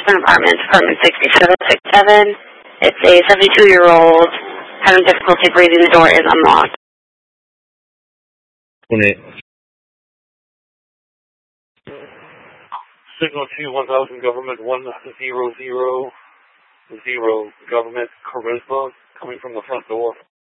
Western Apartments, apartment 6767. It's a 72-year-old having difficulty breathing. The door is unlocked. 28. Signal 2-1000 Government 100 Government Charisma coming from the front door.